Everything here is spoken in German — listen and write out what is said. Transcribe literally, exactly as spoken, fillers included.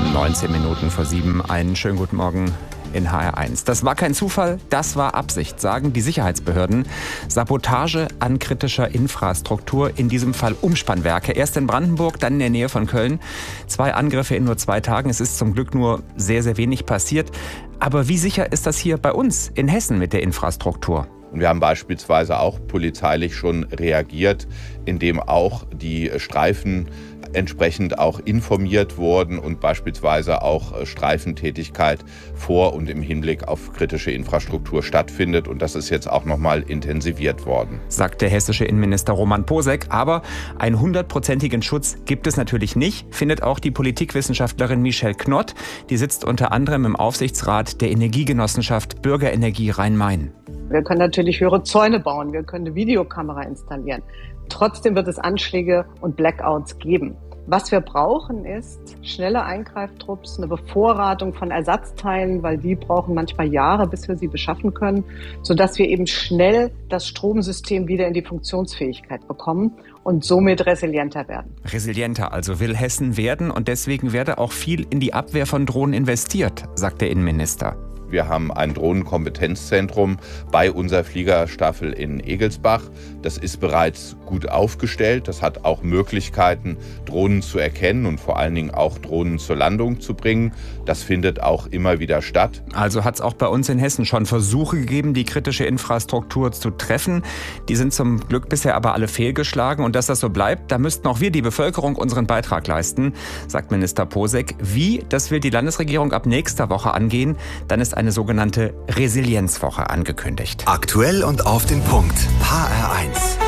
neunzehn Minuten vor sieben. Einen schönen guten Morgen in H R eins. Das war kein Zufall, das war Absicht, sagen die Sicherheitsbehörden. Sabotage an kritischer Infrastruktur, in diesem Fall Umspannwerke. Erst in Brandenburg, dann in der Nähe von Köln. Zwei Angriffe in nur zwei Tagen. Es ist zum Glück nur sehr, sehr wenig passiert. Aber wie sicher ist das hier bei uns in Hessen mit der Infrastruktur? Wir haben beispielsweise auch polizeilich schon reagiert, indem auch die Streifen entsprechend auch informiert wurden und beispielsweise auch Streifentätigkeit vor und im Hinblick auf kritische Infrastruktur stattfindet. Und das ist jetzt auch noch mal intensiviert worden. Sagt der hessische Innenminister Roman Posek. Aber einen hundertprozentigen Schutz gibt es natürlich nicht, findet auch die Politikwissenschaftlerin Michelle Knott. Die sitzt unter anderem im Aufsichtsrat der Energiegenossenschaft Bürgerenergie Rhein-Main. Wir können natürlich höhere Zäune bauen, wir können eine Videokamera installieren. Trotzdem wird es Anschläge und Blackouts geben. Was wir brauchen, ist schnelle Eingreiftrupps, eine Bevorratung von Ersatzteilen, weil die brauchen manchmal Jahre, bis wir sie beschaffen können, sodass wir eben schnell das Stromsystem wieder in die Funktionsfähigkeit bekommen und somit resilienter werden. Resilienter also will Hessen werden und deswegen werde auch viel in die Abwehr von Drohnen investiert, sagt der Innenminister. Wir haben ein Drohnenkompetenzzentrum bei unserer Fliegerstaffel in Egelsbach. Das ist bereits gut aufgestellt. Das hat auch Möglichkeiten, Drohnen zu erkennen und vor allen Dingen auch Drohnen zur Landung zu bringen. Das findet auch immer wieder statt. Also hat es auch bei uns in Hessen schon Versuche gegeben, die kritische Infrastruktur zu treffen. Die sind zum Glück bisher aber alle fehlgeschlagen. Und dass das so bleibt, da müssten auch wir, die Bevölkerung, unseren Beitrag leisten, sagt Minister Posek. Wie, das will die Landesregierung ab nächster Woche angehen. Dann ist eine sogenannte Resilienzwoche angekündigt. Aktuell und auf den Punkt. H R eins.